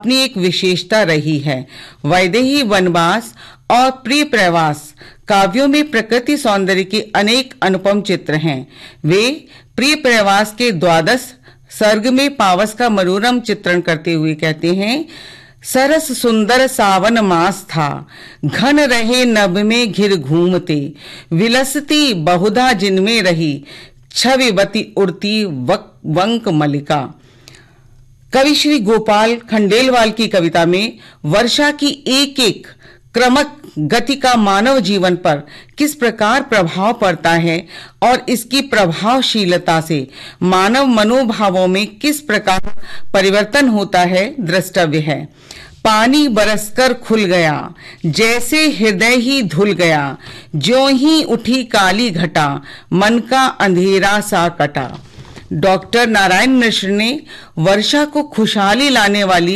अपनी एक विशेषता रही है। वैदेही वनवास और प्रिय प्रवास काव्यों में प्रकृति सौंदर्य के अनेक अनुपम चित्र हैं। वे प्रिय प्रवास के 12 सर्ग में पावस का मनोरम चित्रण करते हुए कहते हैं, सरस सुंदर सावन मास था, घन रहे नभ में घिर घूमते, विलसती बहुधा जिनमें रही, छविवती उड़ती वंक मलिका। कवि श्री गोपाल खंडेलवाल की कविता में वर्षा की एक एक क्रमक गति का मानव जीवन पर किस प्रकार प्रभाव पड़ता है और इसकी प्रभावशीलता से मानव मनोभावों में किस प्रकार परिवर्तन होता है द्रष्टव्य है। पानी बरसकर खुल गया, जैसे हृदय ही धुल गया, ज्यों ही उठी काली घटा, मन का अंधेरा सा कटा। डॉक्टर नारायण मिश्र ने वर्षा को खुशहाली लाने वाली,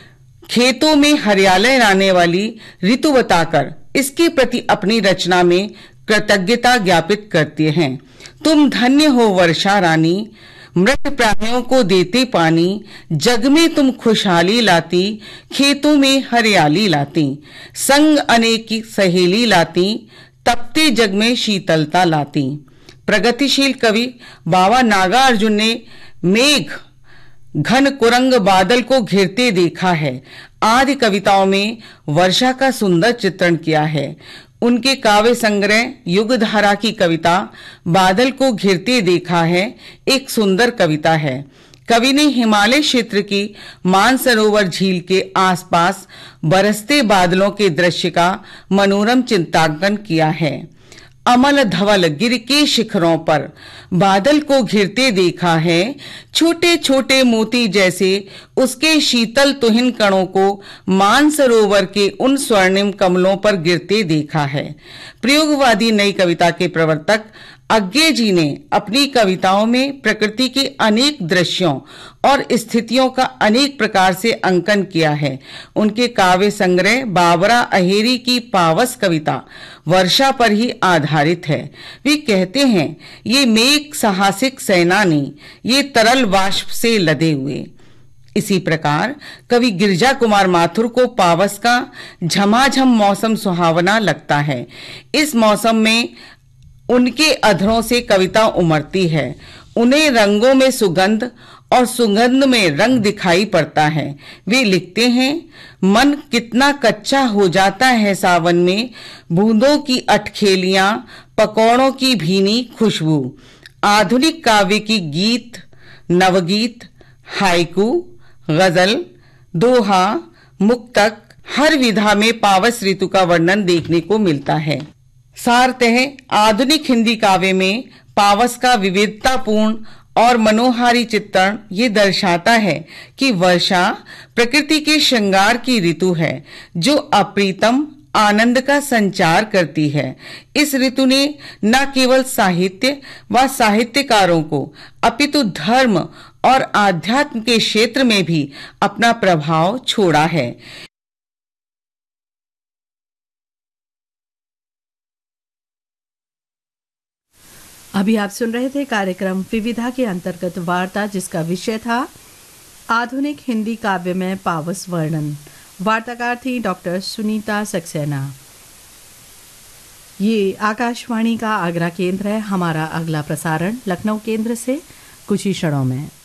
खेतों में हरियाली लाने वाली ऋतु बताकर इसके प्रति अपनी रचना में कृतज्ञता ज्ञापित करते हैं। तुम धन्य हो वर्षा रानी, मृत प्राणियों को देते पानी, जग में तुम खुशहाली लाती, खेतों में हरियाली लाती, संग अनेक सहेली लाती, तपते जग में शीतलता लाती। प्रगतिशील कवि बाबा नागार्जुन ने मेघ घन कुरंग बादल को घिरते देखा है आदि कविताओं में वर्षा का सुंदर चित्रण किया है। उनके काव्य संग्रह युगधारा की कविता बादल को घिरते देखा है एक सुंदर कविता है। कवि ने हिमालय क्षेत्र की मानसरोवर झील के आसपास बरसते बादलों के दृश्य का मनोरम चित्रांकन किया है। अमल धवल गिर के शिखरों पर बादल को घिरते देखा है, छोटे छोटे मोती जैसे उसके शीतल तुहिन कणों को मानसरोवर के उन स्वर्णिम कमलों पर गिरते देखा है। प्रयोगवादी नई कविता के प्रवर्तक अज्ञे जी ने अपनी कविताओं में प्रकृति के अनेक दृश्यों और स्थितियों का अनेक प्रकार से अंकन किया है। उनके काव्य संग्रह बाबरा अहेरी की पावस कविता वर्षा पर ही आधारित है। वे कहते हैं, ये मेघ साहसिक सेनानी, ये तरल वाष्प से लदे हुए। इसी प्रकार कवि गिरजा कुमार माथुर को पावस का झमाझम मौसम सुहावना लगता है। इस मौसम में उनके अधरों से कविता उमड़ती है। उन्हें रंगों में सुगंध और सुगंध में रंग दिखाई पड़ता है। वे लिखते हैं, मन कितना कच्चा हो जाता है सावन में, बूंदों की अटखेलियां, पकौड़ों की भीनी खुशबू। आधुनिक काव्य की गीत, नवगीत, हाइकू, गजल, दोहा, मुक्तक हर विधा में पावस ऋतु का वर्णन देखने को मिलता है। सारतः आधुनिक हिंदी काव्य में पावस का विविधतापूर्ण और मनोहारी चित्रण ये दर्शाता है कि वर्षा प्रकृति के श्रृंगार की ऋतु है जो अप्रीतम आनंद का संचार करती है। इस ऋतु ने न केवल साहित्य व साहित्यकारों को अपितु धर्म और आध्यात्म के क्षेत्र में भी अपना प्रभाव छोड़ा है। अभी आप सुन रहे थे कार्यक्रम विविधा के अंतर्गत वार्ता, जिसका विषय था आधुनिक हिंदी काव्य में पावस वर्णन। वार्ताकार थी डॉक्टर सुनीता सक्सेना। ये आकाशवाणी का आगरा केंद्र है। हमारा अगला प्रसारण लखनऊ केंद्र से कुछ ही क्षणों में।